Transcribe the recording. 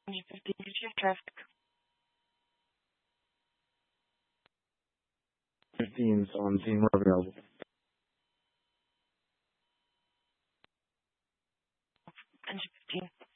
G15, включи traffic. 15's on scene, we're available. NG15.